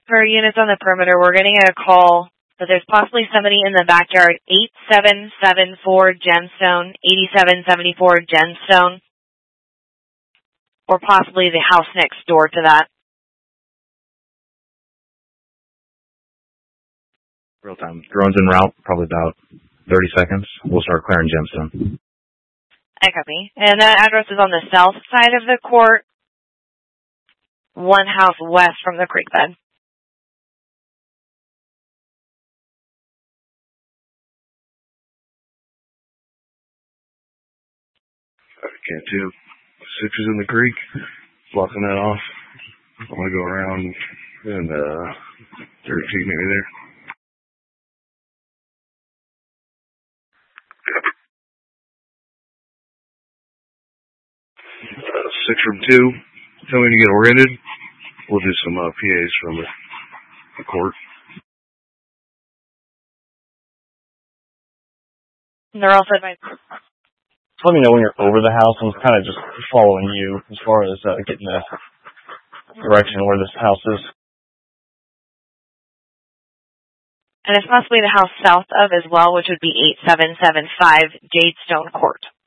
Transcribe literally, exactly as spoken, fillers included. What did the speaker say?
For units on the perimeter, we're getting a call that there's possibly somebody in the backyard, eight seven seven four Gemstone, eighty-seven seventy-four Gemstone, or possibly the house next door to that. Real time. Drone's en route, probably about thirty seconds. We'll start clearing Gemstone. I copy. And that address is on the south side of the court, one house west from the creek bed. Can't do. Six is in the creek, blocking that off. I'm gonna go around and uh, thirty feet maybe there. Uh, six from two. Tell me to get oriented. We'll do some uh, P As from the, the court. And they're also advised. Let me know when you're over the house. I'm kind of just following you as far as uh, getting the direction where this house is. And it's possibly the house south of as well, which would be eight seven seven five Jadestone Court.